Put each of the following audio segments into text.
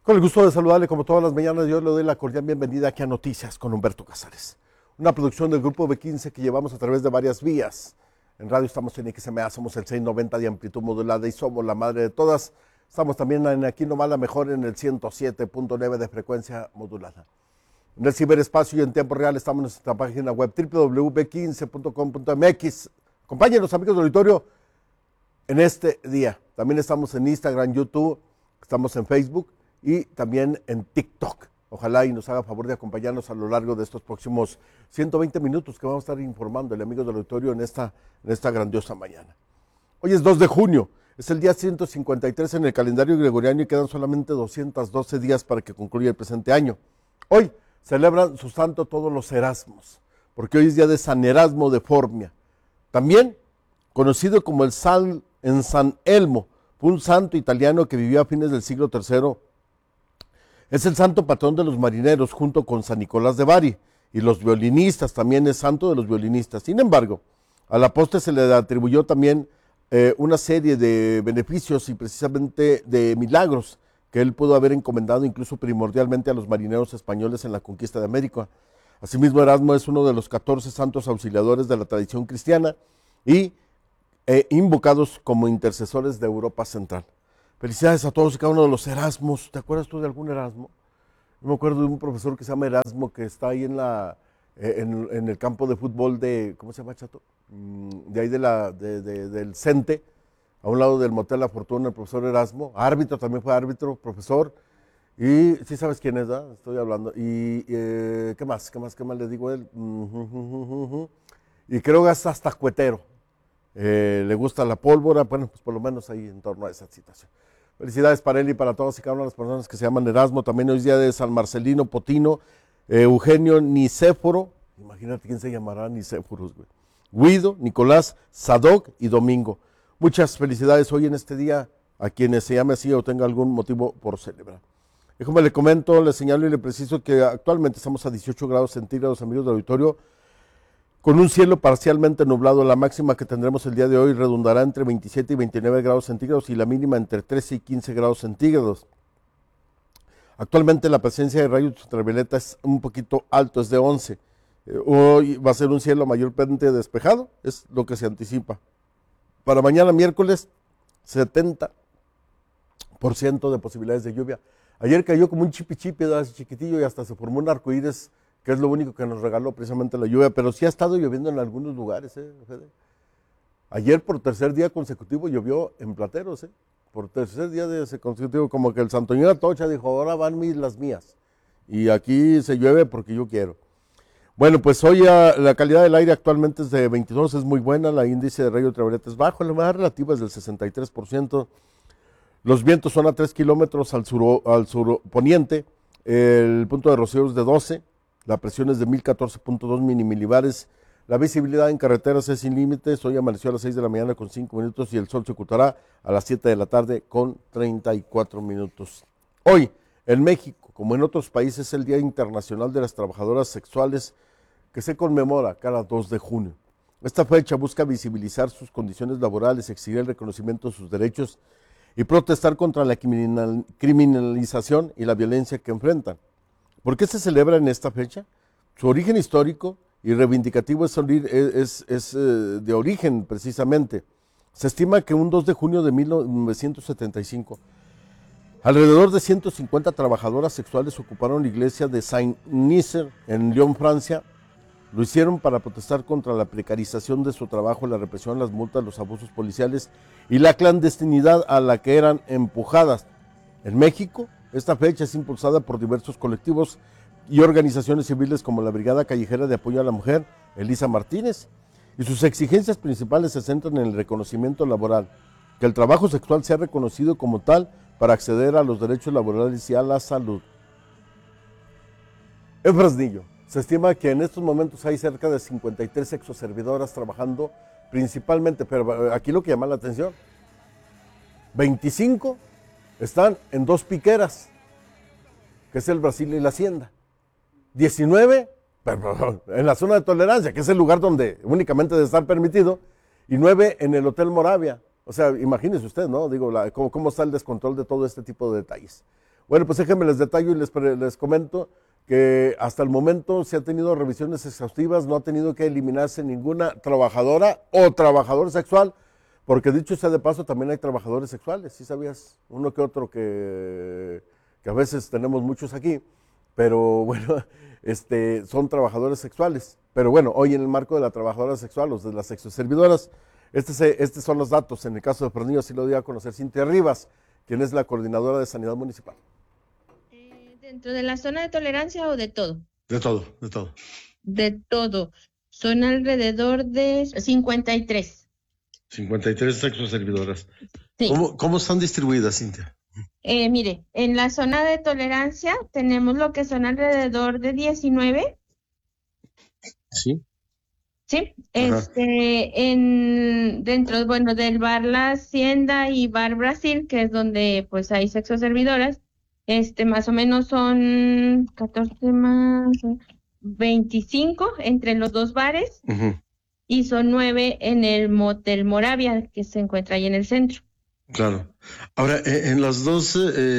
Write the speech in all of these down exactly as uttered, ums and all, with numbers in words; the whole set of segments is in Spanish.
Con el gusto de saludarle como todas las mañanas, yo le doy la cordial bienvenida aquí a Noticias con Humberto Casares. Una producción del Grupo B quince que llevamos a través de varias vías. En radio estamos en X M A, somos el seiscientos noventa de amplitud modulada y somos la madre de todas. Estamos también en Aquí Nomás la Mejor en el ciento siete punto nueve de frecuencia modulada. En el ciberespacio y en tiempo real estamos en nuestra página web doble u doble u doble u punto b quince punto com punto m x. Acompáñenos, amigos del auditorio, en este día. También estamos en Instagram, YouTube, estamos en Facebook y también en TikTok. Ojalá y nos haga favor de acompañarnos a lo largo de estos próximos ciento veinte minutos que vamos a estar informando el amigos del auditorio en esta, en esta grandiosa mañana. Hoy es dos de junio, es el día ciento cincuenta y tres en el calendario gregoriano y quedan solamente doscientos doce días para que concluya el presente año. Hoy celebran su santo todos los Erasmos, porque hoy es día de San Erasmo de Formia. También conocido como el San, en San Elmo, fue un santo italiano que vivió a fines del siglo tercero. Es el santo patrón de los marineros junto con San Nicolás de Bari y los violinistas, también es santo de los violinistas. Sin embargo, al apóstol se le atribuyó también eh, una serie de beneficios y precisamente de milagros que él pudo haber encomendado incluso primordialmente a los marineros españoles en la conquista de América. Asimismo, Erasmo es uno de los catorce santos auxiliadores de la tradición cristiana y eh, invocados como intercesores de Europa Central. Felicidades a todos y cada uno de los Erasmos. ¿Te acuerdas tú de algún Erasmo? Yo me acuerdo de un profesor que se llama Erasmo, que está ahí en, la, en, en el campo de fútbol de, ¿cómo se llama, Chato? De ahí de la, de, de, del CENTE, a un lado del Motel La Fortuna, el profesor Erasmo. Árbitro, también fue árbitro, profesor. Y sí sabes quién es, ¿verdad? Estoy hablando. Y eh, ¿qué más? ¿Qué más? ¿Qué más le digo a él? Y creo que es hasta cuetero. Eh, le gusta la pólvora, bueno, pues por lo menos ahí en torno a esa situación. Felicidades para él y para todas y cada una de las personas que se llaman Erasmo. También hoy es día de San Marcelino Potino, eh, Eugenio Nicéforo, imagínate quién se llamará Nicéforos, güey. Guido, Nicolás, Sadoc y Domingo. Muchas felicidades hoy en este día a quienes se llame así o tenga algún motivo por celebrar. Déjame le comento, le señalo y le preciso que actualmente estamos a dieciocho grados centígrados, amigos del auditorio, con un cielo parcialmente nublado. La máxima que tendremos el día de hoy redundará entre veintisiete y veintinueve grados centígrados y la mínima entre trece y quince grados centígrados. Actualmente la presencia de rayos ultravioleta es un poquito alto, es de once. Eh, hoy va a ser un cielo mayormente despejado, es lo que se anticipa. Para mañana miércoles, setenta por ciento de posibilidades de lluvia. Ayer cayó como un chipi-chipi, así chiquitillo, y hasta se formó un arcoíris, que es lo único que nos regaló precisamente la lluvia, pero sí ha estado lloviendo en algunos lugares, ¿eh, Fede? Ayer por tercer día consecutivo llovió en Plateros, ¿eh? Por tercer día de ese consecutivo, como que el Santoñón Atocha dijo, ahora van mis, las mías, y aquí se llueve porque yo quiero. Bueno, pues hoy a, la calidad del aire actualmente es de veintidós, es muy buena, la índice de rayos ultravioleta es bajo, la humedad relativa es del sesenta y tres por ciento, los vientos son a tres kilómetros al, sur, al surponiente, el punto de rocío es de doce, la presión es de mil catorce punto dos milimilibares. La visibilidad en carreteras es sin límites. Hoy amaneció a las seis de la mañana con cinco minutos y el sol se ocultará a las siete de la tarde con treinta y cuatro minutos. Hoy, en México, como en otros países, es el Día Internacional de las Trabajadoras Sexuales que se conmemora cada dos de junio. Esta fecha busca visibilizar sus condiciones laborales, exigir el reconocimiento de sus derechos y protestar contra la criminal, criminalización y la violencia que enfrentan. ¿Por qué se celebra en esta fecha? Su origen histórico y reivindicativo es, es, es de origen precisamente. Se estima que un dos de junio de mil novecientos setenta y cinco, alrededor de ciento cincuenta trabajadoras sexuales ocuparon la iglesia de Saint-Nizer en Lyon, Francia. Lo hicieron para protestar contra la precarización de su trabajo, la represión, las multas, los abusos policiales y la clandestinidad a la que eran empujadas. En México, esta fecha es impulsada por diversos colectivos y organizaciones civiles como la Brigada Callejera de Apoyo a la Mujer, Elisa Martínez, y sus exigencias principales se centran en el reconocimiento laboral, que el trabajo sexual sea reconocido como tal para acceder a los derechos laborales y a la salud. En Fresnillo, se estima que en estos momentos hay cerca de cincuenta y tres sexoservidoras trabajando principalmente, pero aquí lo que llama la atención, veinticinco están en dos piqueras, que es el Brasil y la Hacienda. diecinueve en la zona de tolerancia, que es el lugar donde únicamente debe estar permitido, y nueve en el Hotel Moravia. O sea, imagínese usted, ¿no? Digo, la, cómo, cómo está el descontrol de todo este tipo de detalles. Bueno, pues déjenme les detallo y les, pre- les comento que hasta el momento se ha tenido revisiones exhaustivas, no ha tenido que eliminarse ninguna trabajadora o trabajador sexual, porque dicho sea de paso, también hay trabajadores sexuales, ¿sí sabías? Uno que otro que, que a veces tenemos muchos aquí, pero bueno, este, son trabajadores sexuales. Pero bueno, hoy en el marco de la trabajadora sexual, los de las sexoservidoras, este se- estos son los datos. En el caso de Fresnillo, sí lo dio a conocer Cintia Rivas, quien es la coordinadora de Sanidad Municipal. Eh, ¿dentro de la zona de tolerancia o de todo? De todo, de todo. De todo. Son alrededor de cincuenta y tres. cincuenta y tres sexoservidoras. Sí. ¿Cómo, cómo están distribuidas, Cintia? Eh, mire, en la zona de tolerancia tenemos lo que son alrededor de diecinueve, Sí. ¿sí? Ajá. Este, en, dentro, bueno, del bar La Hacienda y bar Brasil, que es donde pues hay sexoservidoras, este, más o menos son catorce más veinticinco entre los dos bares Ujú. y son nueve en el Motel Moravia, que se encuentra ahí en el centro. Claro. Ahora, eh, en las dos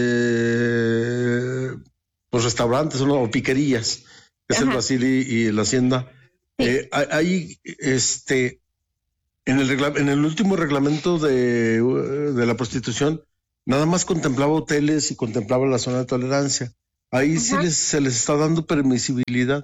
eh, pues restaurantes, ¿no? O piquerías, que es el Ajá. Brasil y, y la Hacienda, Sí. eh, hay, hay, este, en el regla- en el último reglamento de, uh, de la prostitución, nada más contemplaba hoteles y contemplaba la zona de tolerancia. Ahí sí Ajá. les, se les está dando permisibilidad.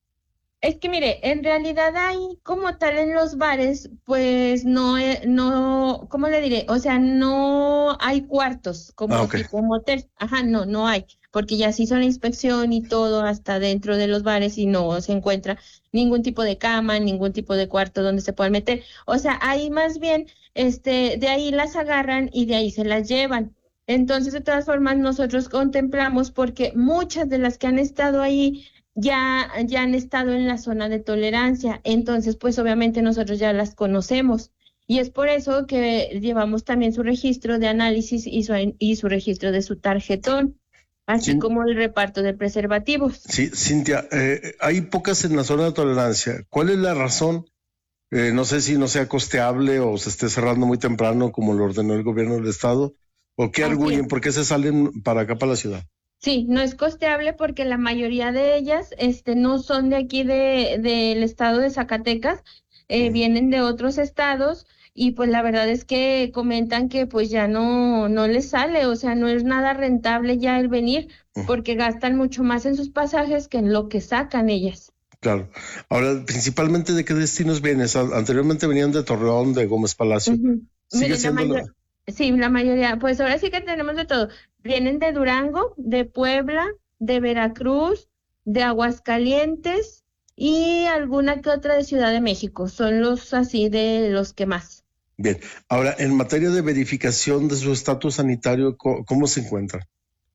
Es que mire, en realidad ahí como tal en los bares, pues no, eh, no, ¿cómo le diré? O sea, no hay cuartos Ah, como ok. tipo motel. Ajá, no, no hay, porque ya se hizo la inspección y todo hasta dentro de los bares y no se encuentra ningún tipo de cama, ningún tipo de cuarto donde se puedan meter. O sea, ahí más bien, este, de ahí las agarran y de ahí se las llevan. Entonces, de todas formas, nosotros contemplamos porque muchas de las que han estado ahí ya, ya han estado en la zona de tolerancia, entonces pues obviamente nosotros ya las conocemos y es por eso que llevamos también su registro de análisis y su, y su registro de su tarjetón, así Cin- como el reparto de preservativos. Sí, Cintia, eh, hay pocas en la zona de tolerancia. ¿Cuál es la razón? Eh, no sé si no sea costeable o se esté cerrando muy temprano como lo ordenó el gobierno del estado, o qué Así es. arguyen, por qué se salen para acá, para la ciudad. Sí, no es costeable porque la mayoría de ellas este, no son de aquí de, del estado de Zacatecas, eh, Mm. vienen de otros estados y pues la verdad es que comentan que pues ya no, no les sale, o sea, no es nada rentable ya el venir Mm. porque gastan mucho más en sus pasajes que en lo que sacan ellas. Claro. Ahora, principalmente, ¿de qué destinos vienes? An- Anteriormente venían de Torreón, de Gómez Palacio. Ujú. ¿Sigue Miren, la siendo la...? mayor, sí, la mayoría, pues ahora sí que tenemos de todo. Vienen de Durango, de Puebla, de Veracruz, de Aguascalientes y alguna que otra de Ciudad de México. Son los así de los que más. Bien. Ahora, en materia de verificación de su estatus sanitario, co- ¿cómo se encuentra?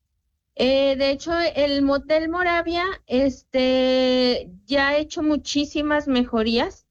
Eh, de hecho, el Motel Moravia, este, ya ha hecho muchísimas mejorías.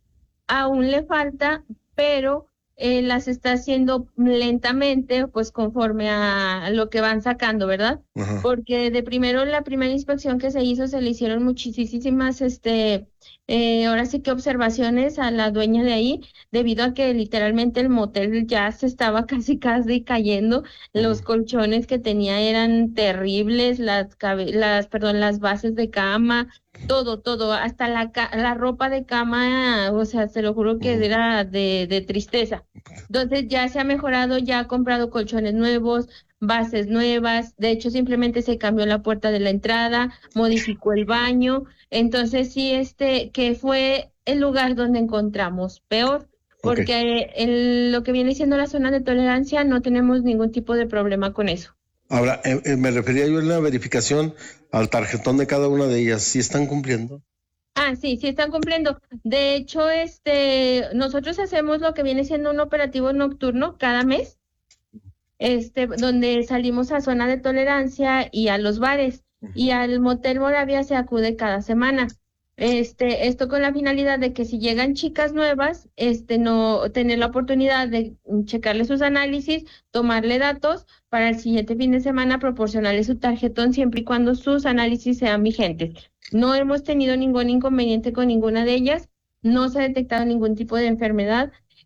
Aún le falta, pero eh, las está haciendo lentamente, pues conforme a lo que van sacando, ¿verdad? Ajá. Porque de primero, la primera inspección que se hizo, se le hicieron muchísimas, este, eh, ahora sí que observaciones a la dueña de ahí, debido a que literalmente el motel ya se estaba casi casi cayendo, los Ujú. colchones que tenía eran terribles, las, cabe- las, perdón, las bases de cama, todo, todo, hasta la, ca- la ropa de cama, o sea, se lo juro que Ujú. era de, de tristeza. Entonces ya se ha mejorado, ya ha comprado colchones nuevos, bases nuevas, de hecho simplemente se cambió la puerta de la entrada, modificó el baño, entonces sí, este, que fue el lugar donde encontramos peor, Ok. porque el, lo que viene siendo la zona de tolerancia no tenemos ningún tipo de problema con eso. Ahora, eh, eh, me refería yo en la verificación al tarjetón de cada una de ellas. ¿Sí están cumpliendo? Ah, sí, sí están cumpliendo. De hecho, este, nosotros hacemos lo que viene siendo un operativo nocturno cada mes, este, donde salimos a zona de tolerancia y a los bares, y al Motel Moravia se acude cada semana. Este, esto con la finalidad de que si llegan chicas nuevas, este, no tener la oportunidad de checarle sus análisis, tomarle datos para el siguiente fin de semana proporcionarle su tarjetón siempre y cuando sus análisis sean vigentes. No hemos tenido ningún inconveniente con ninguna de ellas, no se ha detectado ningún tipo de enfermedad.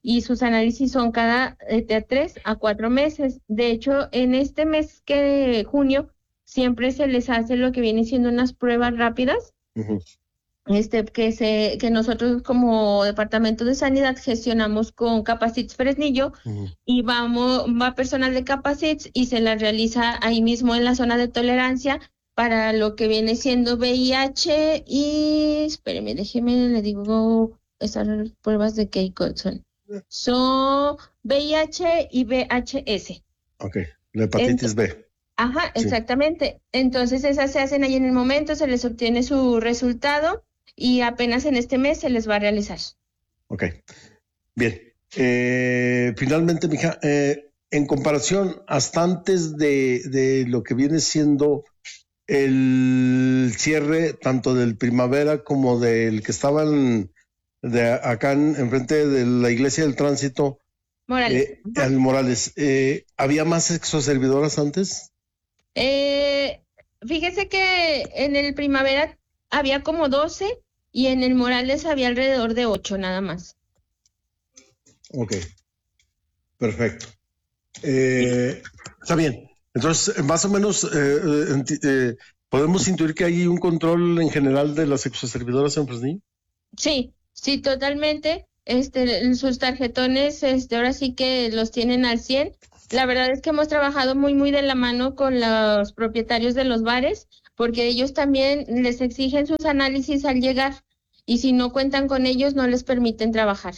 y sus análisis son cada eh, de tres a cuatro meses. De hecho, en este mes que junio siempre se les hace lo que viene siendo unas pruebas rápidas, Ujú. este, que se, que nosotros como Departamento de Sanidad gestionamos con Capacits Fresnillo, Ujú. y vamos, va personal de Capacits y se las realiza ahí mismo en la zona de tolerancia para lo que viene siendo V I H y, espéreme, déjeme, le digo, esas pruebas de qué son. Son V I H y V H S. Ok, la hepatitis B. Ajá, Sí. exactamente. Entonces esas se hacen ahí en el momento, se les obtiene su resultado y apenas en este mes se les va a realizar. Ok, bien. Eh, finalmente, mija, eh, en comparación hasta antes de, de lo que viene siendo el cierre tanto del Primavera como del que estaban de acá en, enfrente de la Iglesia del Tránsito, Morales. eh, al Morales, eh, ¿había más exoservidoras antes? Eh, fíjese que en el Primavera había como doce y en el Morales había alrededor de ocho nada más. Ok, perfecto. Eh, está bien. Entonces, más o menos, eh, eh, eh, podemos intuir que hay un control en general de las exoservidoras en Fresnillo. Sí, sí, totalmente. Este, sus tarjetones, este, ahora sí que los tienen al cien. La verdad es que hemos trabajado muy, muy de la mano con los propietarios de los bares, porque ellos también les exigen sus análisis al llegar, y si no cuentan con ellos, no les permiten trabajar.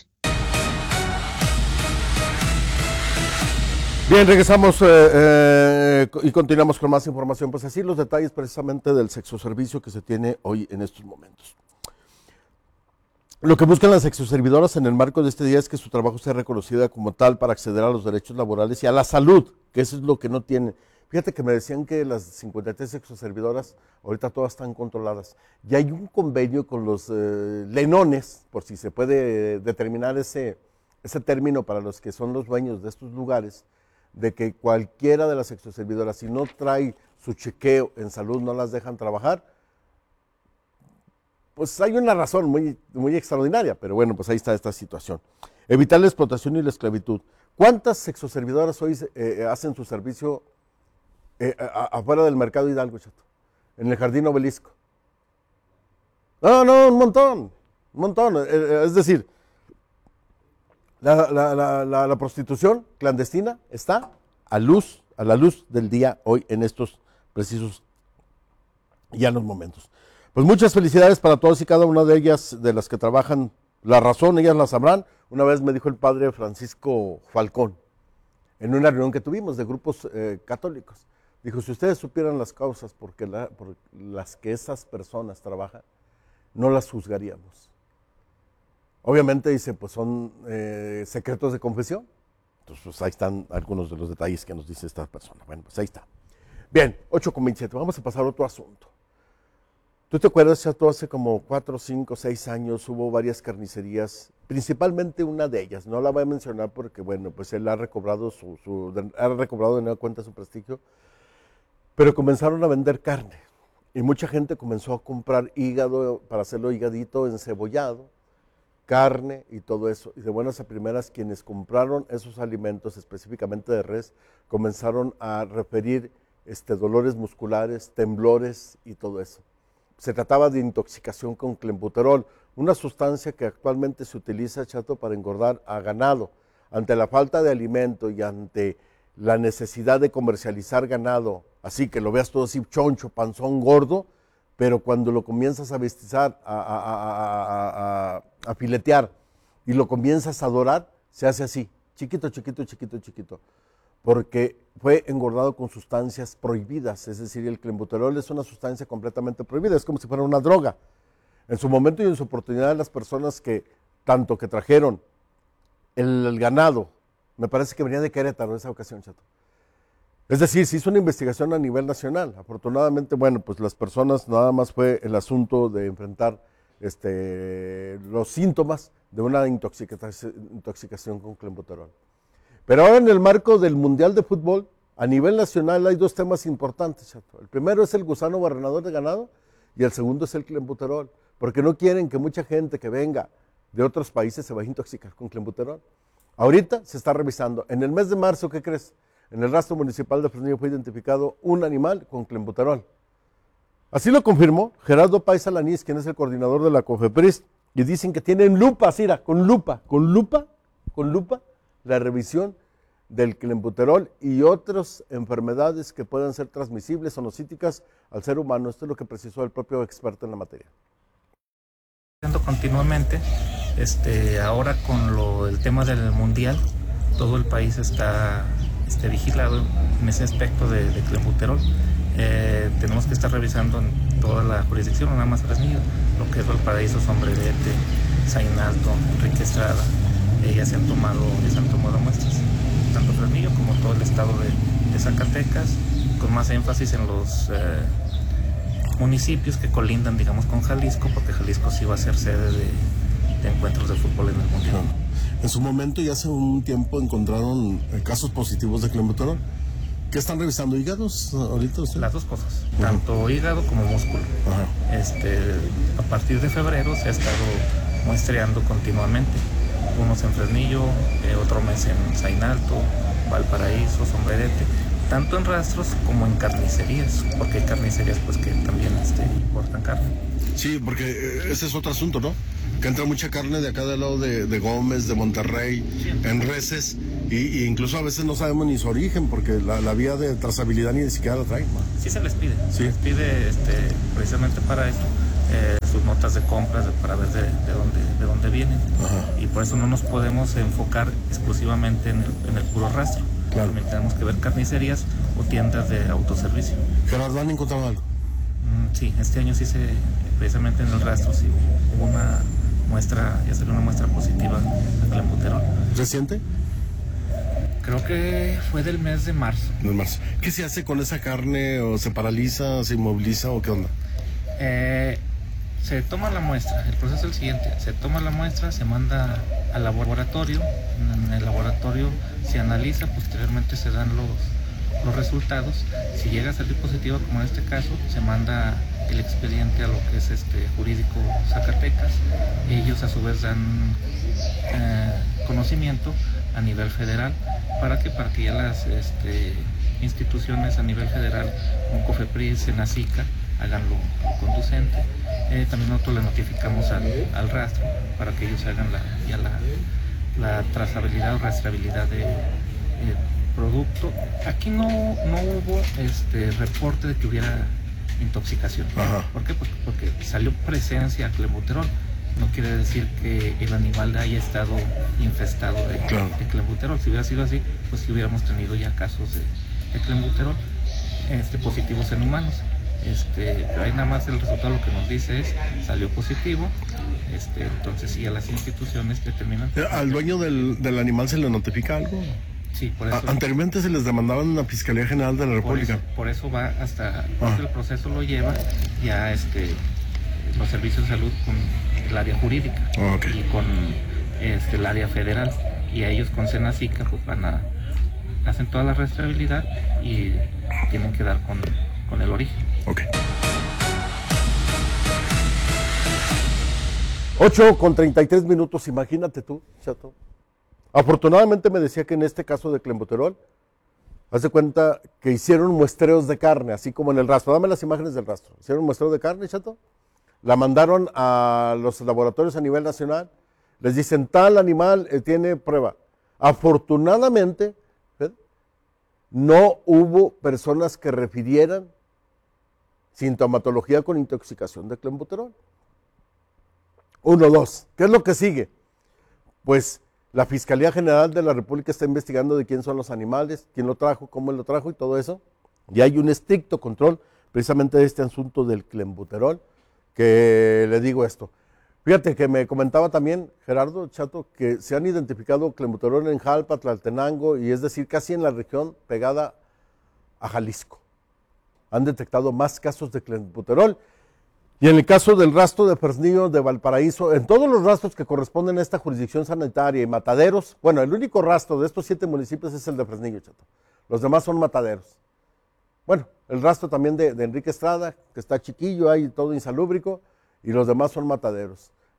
Bien, regresamos eh, eh, y continuamos con más información. Pues así los detalles precisamente del sexoservicio que se tiene hoy en estos momentos. Lo que buscan las sexoservidoras en el marco de este día es que su trabajo sea reconocido como tal para acceder a los derechos laborales y a la salud, que eso es lo que no tienen. Fíjate que me decían que las cincuenta y tres sexoservidoras, ahorita todas están controladas. Y hay un convenio con los eh, lenones, por si se puede determinar ese, ese término para los que son los dueños de estos lugares, de que cualquiera de las sexoservidoras, si no trae su chequeo en salud, no las dejan trabajar. Pues hay una razón muy, muy extraordinaria, pero bueno, pues ahí está esta situación. Evitar la explotación y la esclavitud. ¿Cuántas sexoservidoras hoy eh, hacen su servicio eh, a, afuera del mercado Hidalgo, chato? En el Jardín Obelisco. No, no, un montón, un montón. Eh, es decir, la, la, la, la, la prostitución clandestina está a luz, a la luz del día hoy en estos precisos ya en los momentos. Pues muchas felicidades para todos y cada una de ellas, de las que trabajan. La razón, ellas la sabrán. Una vez me dijo el padre Francisco Falcón, en una reunión que tuvimos de grupos eh, católicos. Dijo, si ustedes supieran las causas por, la, por las que esas personas trabajan, no las juzgaríamos. Obviamente, dice, pues son eh, secretos de confesión. Entonces, pues ahí están algunos de los detalles que nos dice esta persona. Bueno, pues ahí está. Bien, ocho con veintisiete, vamos a pasar a otro asunto. ¿Tú te acuerdas, Chato? Hace como cuatro, cinco, seis años hubo varias carnicerías, principalmente una de ellas, no la voy a mencionar porque, bueno, pues él ha recobrado, su, su, ha recobrado de nueva cuenta su prestigio, pero comenzaron a vender carne y mucha gente comenzó a comprar hígado para hacerlo higadito encebollado, carne y todo eso. Y de buenas a primeras, quienes compraron esos alimentos, específicamente de res, comenzaron a referir este, dolores musculares, temblores y todo eso. Se trataba de intoxicación con clenbuterol, una sustancia que actualmente se utiliza, Chato, para engordar a ganado. Ante la falta de alimento y ante la necesidad de comercializar ganado, así que lo veas todo así choncho, panzón, gordo, pero cuando lo comienzas a vestizar, a, a, a, a, a filetear y lo comienzas a dorar, se hace así, chiquito, chiquito, chiquito, chiquito. Porque fue engordado con sustancias prohibidas, es decir, el clenbuterol es una sustancia completamente prohibida, es como si fuera una droga. En su momento y en su oportunidad, las personas que, tanto que trajeron el, el ganado, me parece que venía de Querétaro en esa ocasión, Chato. Es decir, se hizo una investigación a nivel nacional. Afortunadamente, bueno, pues las personas, nada más fue el asunto de enfrentar este, los síntomas de una intoxicación, intoxicación con clenbuterol. Pero ahora en el marco del Mundial de Fútbol, a nivel nacional hay dos temas importantes, Chato. El primero es el gusano barrenador de ganado y el segundo es el clenbuterol, porque no quieren que mucha gente que venga de otros países se vaya a intoxicar con clenbuterol. Ahorita se está revisando. En el mes de marzo, ¿qué crees? En el rastro municipal de Fresnillo fue identificado un animal con clenbuterol. Así lo confirmó Gerardo Páez Alanís, quien es el coordinador de la COFEPRIS, y dicen que tienen lupa, Cira, con lupa, con lupa, con lupa, la revisión del clenbuterol y otras enfermedades que puedan ser transmisibles o nocíticas al ser humano. Esto es lo que precisó el propio experto en la materia. Continuamente, este, ahora con lo, el tema del mundial, todo el país está este, vigilado en ese aspecto de, de clenbuterol. Eh, tenemos que estar revisando en toda la jurisdicción, no nada más Fresnillo, lo que es Valparaíso, Sombrerete, Zainalto, Enrique Estrada, eh, ya se han tomado, ya se han tomado muestras, tanto Fresnillo como todo el estado de, de Zacatecas, con más énfasis en los eh, municipios que colindan, digamos, con Jalisco, porque Jalisco sí va a ser sede de, de encuentros de fútbol en el mundial. En su momento y hace un tiempo encontraron casos positivos de clenbuterol. ¿Qué están revisando? ¿Hígados ahorita usted? Las dos cosas, uh-huh. tanto hígado como músculo. Uh-huh. Este, a partir de febrero se ha estado muestreando continuamente. Unos en Fresnillo, eh, otro mes en Zainalto, Valparaíso, Sombrerete, tanto en rastros como en carnicerías, porque hay carnicerías pues que también este, importan carne. Sí, porque ese es otro asunto, ¿no? Que entra mucha carne de acá del lado de, de Gómez, de Monterrey, sí, en reses, y, y incluso a veces no sabemos ni su origen, porque la, la vía de trazabilidad ni siquiera la traen. Sí se les pide, sí. se les pide este, precisamente para eso, eh, sus notas de compras, de, para ver de, de, dónde, de dónde vienen. Ajá. Y por eso no nos podemos enfocar exclusivamente en el, en el puro rastro. Claro. También tenemos que ver carnicerías o tiendas de autoservicio. Gerardo, ¿han encontrado algo? Mm, sí, este año sí se, precisamente en el rastro, sí hubo una muestra, ya salió una muestra positiva de clenbuterol. ¿Reciente? Creo que fue del mes de marzo. Del marzo. ¿Qué se hace con esa carne? ¿O se paraliza, se inmoviliza o qué onda? Eh, se toma la muestra, el proceso es el siguiente, se toma la muestra, se manda al laboratorio, en el laboratorio se analiza, posteriormente se dan los, los resultados. Si llega a salir positivo, como en este caso, se manda el expediente a lo que es este jurídico Zacatecas. Ellos a su vez dan eh, conocimiento a nivel federal. ¿Para qué? Para que ya las este, instituciones a nivel federal, como COFEPRIS, Senacica, hagan lo conducente. Eh, también nosotros le notificamos al, al rastro para que ellos hagan la, ya la, la trazabilidad o rastreabilidad de eh, producto. Aquí no, no hubo este reporte de que hubiera intoxicación. Ajá. ¿Por qué? Pues porque salió presencia clenbuterol. No quiere decir que el animal haya estado infestado de, claro. de clenbuterol. Si hubiera sido así, pues si hubiéramos tenido ya casos de, de clenbuterol este, positivos en humanos. Este, pero ahí nada más el resultado lo que nos dice es salió positivo, este, entonces sí a las instituciones determinan. ¿Al dueño del, del animal se le notifica algo? Sí, por eso. A, anteriormente se les demandaban en la Fiscalía General de la República. Por eso, por eso va hasta, ah. el proceso lo lleva ya este, los servicios de salud con el área jurídica ah, okay. y con este, el área federal, y a ellos con Senacica pues van a, hacen toda la rastreabilidad y tienen que dar con, con el origen. Ok. ocho con treinta y tres minutos, imagínate tú, chato. Afortunadamente me decía que en este caso de clenbuterol, haz de cuenta que hicieron muestreos de carne, así como en el rastro. Dame las imágenes del rastro. Hicieron muestreo de carne, chato. La mandaron a los laboratorios a nivel nacional. Les dicen, tal animal eh, tiene prueba. Afortunadamente, ¿eh? no hubo personas que refirieran sintomatología con intoxicación de clenbuterol. Uno, dos. ¿Qué es lo que sigue? Pues la Fiscalía General de la República está investigando de quién son los animales, quién lo trajo, cómo lo trajo y todo eso. Y hay un estricto control precisamente de este asunto del clenbuterol, que le digo esto. Fíjate que me comentaba también Gerardo Chato que se han identificado clenbuterol en Jalpa, Tlaltenango, y es decir, casi en la región pegada a Jalisco. Han detectado más casos de clenbuterol. Y en el caso del rastro de Fresnillo, de Valparaíso, en todos los rastros que corresponden a esta jurisdicción sanitaria y mataderos, bueno, el único rastro de estos siete municipios es el de Fresnillo, Chato. Los demás son mataderos. Bueno, el rastro también de, de Enrique Estrada, que está chiquillo, hay todo insalúbrico, y los demás son mataderos.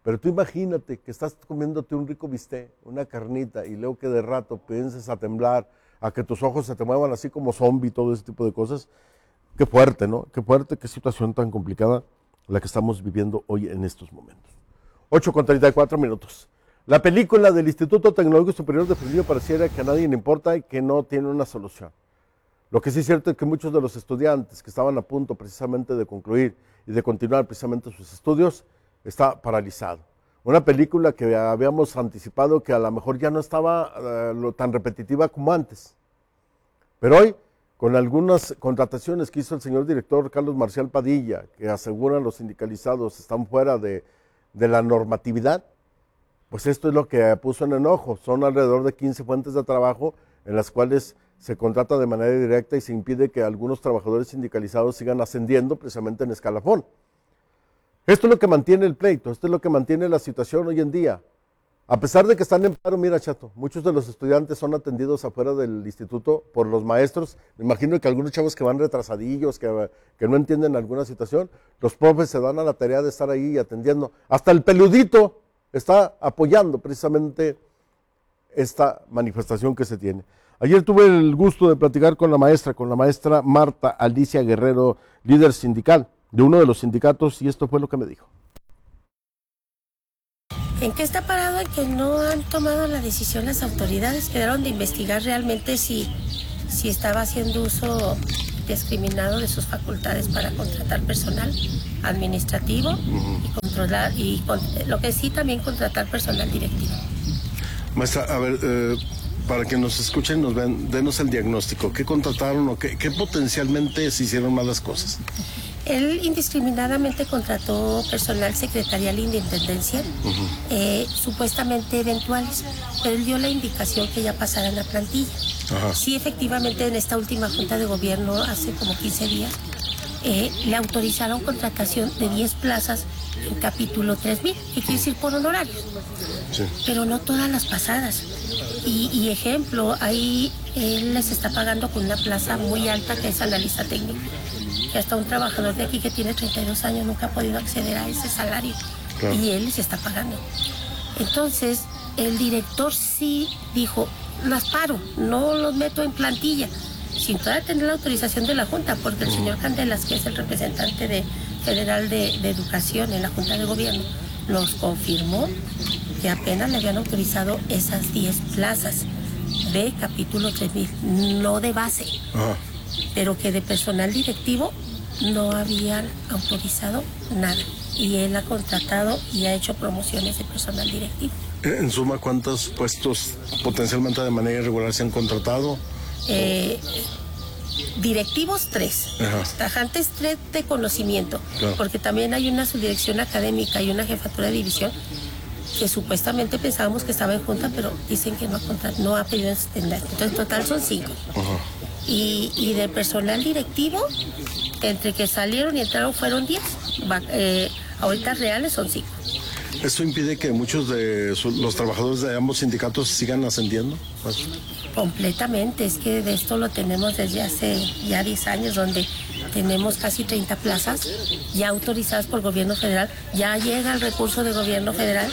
Pero tú imagínate que estás comiéndote un rico bistec, una carnita, y luego que de rato pienses a temblar, a que tus ojos se te muevan así como zombie, todo ese tipo de cosas. Qué fuerte, ¿no? Qué fuerte, qué situación tan complicada la que estamos viviendo hoy en estos momentos. ocho con treinta y cuatro minutos. La película del Instituto Tecnológico Superior de Fresnillo pareciera que a nadie le importa y que no tiene una solución. Lo que sí es cierto es que muchos de los estudiantes que estaban a punto precisamente de concluir y de continuar precisamente sus estudios, está paralizado. Una película que habíamos anticipado que a lo mejor ya no estaba uh, lo tan repetitiva como antes. Pero hoy, con algunas contrataciones que hizo el señor director Carlos Marcial Padilla, que aseguran los sindicalizados están fuera de, de la normatividad, pues esto es lo que puso en enojo. Son alrededor de quince fuentes de trabajo en las cuales se contrata de manera directa y se impide que algunos trabajadores sindicalizados sigan ascendiendo precisamente en escalafón. Esto es lo que mantiene el pleito, esto es lo que mantiene la situación hoy en día. A pesar de que están en paro, mira, Chato, muchos de los estudiantes son atendidos afuera del instituto por los maestros. Me imagino que algunos chavos que van retrasadillos, que, que no entienden alguna situación, los profes se dan a la tarea de estar ahí atendiendo. Hasta el peludito está apoyando precisamente esta manifestación que se tiene. Ayer tuve el gusto de platicar con la maestra, con la maestra Marta Alicia Guerrero, líder sindical de uno de los sindicatos, y esto fue lo que me dijo. ¿En qué está parado? En que no han tomado la decisión las autoridades, quedaron de investigar realmente si, si estaba haciendo uso discriminado de sus facultades para contratar personal administrativo y controlar, y con, lo que sí también contratar personal directivo. Maestra, a ver, eh, para que nos escuchen, nos vean, denos el diagnóstico. ¿Qué contrataron o qué, qué potencialmente se hicieron malas cosas? Él indiscriminadamente contrató personal secretarial y de intendencia, uh-huh. eh, supuestamente eventuales, pero él dio la indicación que ya pasaran a plantilla. Uh-huh. Sí, efectivamente, en esta última junta de gobierno, hace como quince días, eh, le autorizaron contratación de diez plazas en capítulo tres mil, que quiere decir por honorarios, sí. Pero no todas las pasadas. Y, y ejemplo, ahí él les está pagando con una plaza muy alta, que es analista técnico. Que hasta un trabajador de aquí que tiene treinta y dos años nunca ha podido acceder a ese salario, claro. Y él les está pagando. Entonces, el director sí dijo, las paro, no los meto en plantilla, sin todavía tener la autorización de la Junta, porque el señor Candelas, que es el representante de, federal de, de Educación en la Junta de Gobierno, nos confirmó que apenas le habían autorizado esas diez plazas de capítulo tres mil, no de base. Ajá. Pero que de personal directivo no habían autorizado nada. Y él ha contratado y ha hecho promociones de personal directivo. En suma, ¿cuántos puestos potencialmente de manera irregular se han contratado? Eh, directivos, tres. Ajá. Tajantes, tres de conocimiento. Claro. Porque también hay una subdirección académica y una jefatura de división que supuestamente pensábamos que estaba en junta, pero dicen que no ha, contrat- no ha pedido extender. Entonces, en total son cinco. Ajá. Y, y de personal directivo, entre que salieron y entraron fueron diez. Eh, ahorita reales son cinco. ¿Esto impide que muchos de su, los trabajadores de ambos sindicatos sigan ascendiendo? Completamente, es que de esto lo tenemos desde hace ya diez años, donde tenemos casi treinta plazas ya autorizadas por el gobierno federal, ya llega el recurso del gobierno federal.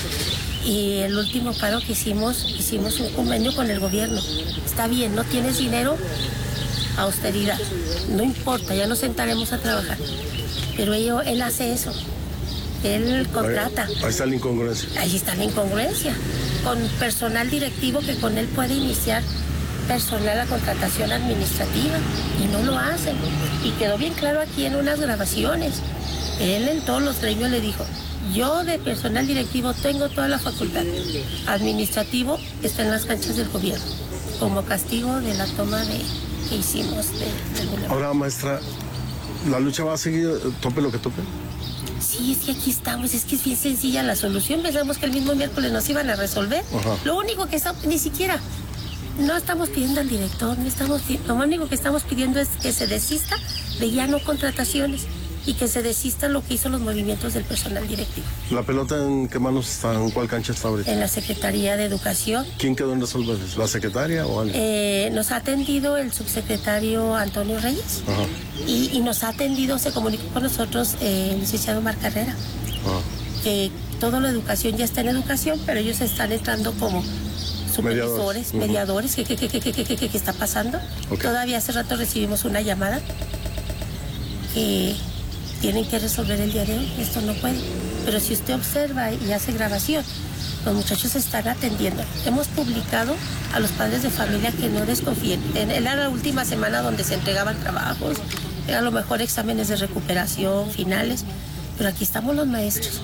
Y el último paro que hicimos, hicimos un convenio con el gobierno. Está bien, no tienes dinero, austeridad. No importa, ya nos sentaremos a trabajar. Pero ello, él hace eso. Él contrata. Ahí, ahí está la incongruencia. Ahí está la incongruencia. Con personal directivo que con él puede iniciar personal a contratación administrativa. Y no lo hacen. Y quedó bien claro aquí en unas grabaciones. Él en todos los gremios le dijo: yo de personal directivo tengo toda la facultad. Administrativo está en las canchas del gobierno, como castigo de la toma de, que hicimos de, de Ahora, maestra, ¿la lucha va a seguir tope lo que tope? Sí, es que aquí estamos, es que es bien sencilla la solución. Pensamos que el mismo miércoles nos iban a resolver. Ajá. Lo único que estamos, ni siquiera, no estamos pidiendo al director, no estamos, lo único que estamos pidiendo es que se desista de ya no contrataciones y que se desista lo que hizo los movimientos del personal directivo. ¿La pelota en qué manos está? ¿En cuál cancha está ahorita? En la Secretaría de Educación. ¿Quién quedó en resolver? ¿La secretaria o alguien? Eh, nos ha atendido el subsecretario Antonio Reyes. Ajá. Y, y nos ha atendido, se comunicó con nosotros eh, el licenciado Mar Carrera. Ajá. Que toda la educación ya está en educación, pero ellos están entrando como supervisores, mediadores, ¿qué, qué, qué, qué, qué, qué, qué, qué está pasando? Okay. Todavía hace rato recibimos una llamada que tienen que resolver el día de hoy, esto no puede. Pero si usted observa y hace grabación, los muchachos están atendiendo. Hemos publicado a los padres de familia que no desconfíen. Era la última semana donde se entregaban trabajos, eran a lo mejor exámenes de recuperación, finales, pero aquí estamos los maestros.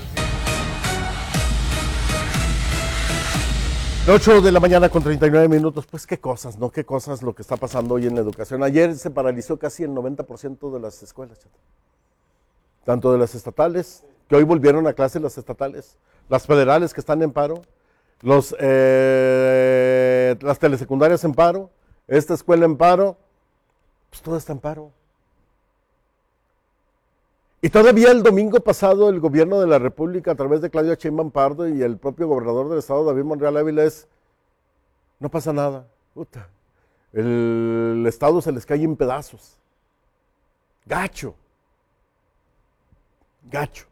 ocho de la mañana con treinta y nueve minutos, pues qué cosas, ¿no? Qué cosas lo que está pasando hoy en la educación. Ayer se paralizó casi el noventa por ciento de las escuelas, tanto de las estatales, que hoy volvieron a clase las estatales, las federales que están en paro, los, eh, las telesecundarias en paro, esta escuela en paro, pues todo está en paro. Y todavía el domingo pasado el gobierno de la República, a través de Claudia Sheinbaum Pardo y el propio gobernador del estado, David Monreal Ávila, es, no pasa nada, puta, el, el estado se les cae en pedazos, gacho, gacho.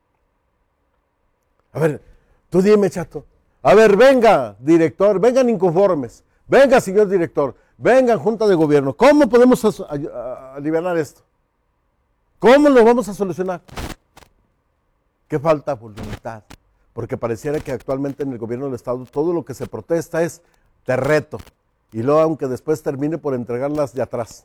A ver, tú dime, chato, a ver, venga, director, vengan inconformes, venga, señor director, venga, junta de gobierno, ¿cómo podemos aliviar esto? ¿Cómo lo vamos a solucionar? ¿Qué falta? Voluntad. Porque pareciera que actualmente en el gobierno del estado todo lo que se protesta es te reto. Y luego aunque después termine por entregarlas de atrás.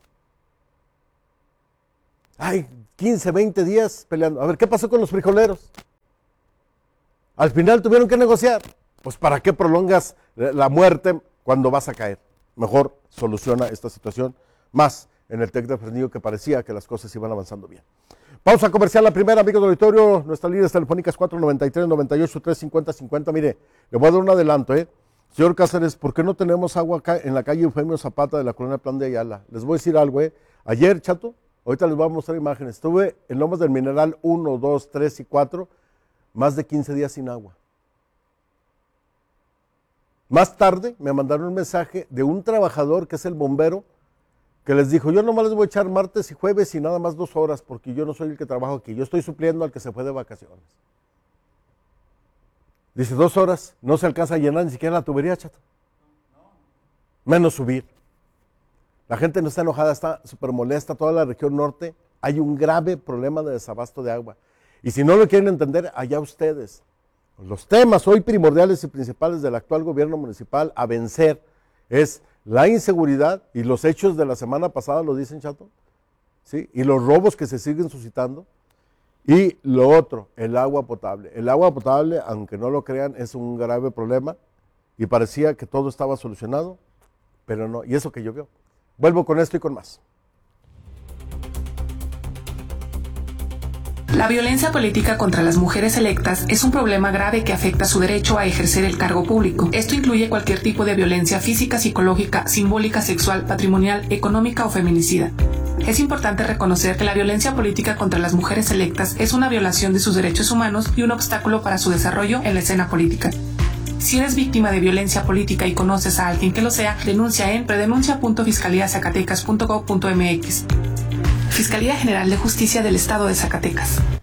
Ay, quince, veinte días peleando. A ver, ¿qué pasó con los frijoleros? Al final tuvieron que negociar. Pues ¿para qué prolongas la muerte cuando vas a caer? Mejor soluciona esta situación más en el TEC de Fresnillo, que parecía que las cosas iban avanzando bien. Pausa comercial, la primera, amigos del auditorio. Nuestras líneas telefónicas cuatro noventa y tres, noventa y ocho, tres cincuenta, cincuenta. Mire, le voy a dar un adelanto, ¿eh? Señor Cáceres, ¿por qué no tenemos agua acá en la calle Eufemio Zapata de la colonia Plan de Ayala? Les voy a decir algo, ¿eh? Ayer, chato, ahorita les voy a mostrar imágenes. Estuve en Lomas del Mineral uno, dos, tres y cuatro, más de quince días sin agua. Más tarde me mandaron un mensaje de un trabajador que es el bombero, que les dijo, yo nomás les voy a echar martes y jueves y nada más dos horas, porque yo no soy el que trabajo aquí, yo estoy supliendo al que se fue de vacaciones. Dice, dos horas, no se alcanza a llenar ni siquiera la tubería, chato. Menos subir. La gente no está enojada, está súper molesta, toda la región norte, hay un grave problema de desabasto de agua. Y si no lo quieren entender, allá ustedes. Los temas hoy primordiales y principales del actual gobierno municipal a vencer es la inseguridad, y los hechos de la semana pasada lo dicen, chato, ¿sí? Y los robos que se siguen suscitando, y lo otro, el agua potable. El agua potable, aunque no lo crean, es un grave problema, y parecía que todo estaba solucionado, pero no, y eso que llovió. Vuelvo con esto y con más. La violencia política contra las mujeres electas es un problema grave que afecta su derecho a ejercer el cargo público. Esto incluye cualquier tipo de violencia física, psicológica, simbólica, sexual, patrimonial, económica o feminicida. Es importante reconocer que la violencia política contra las mujeres electas es una violación de sus derechos humanos y un obstáculo para su desarrollo en la escena política. Si eres víctima de violencia política y conoces a alguien que lo sea, denuncia en predenuncia punto fiscalía zacatecas punto gob punto mx. Fiscalía General de Justicia del Estado de Zacatecas.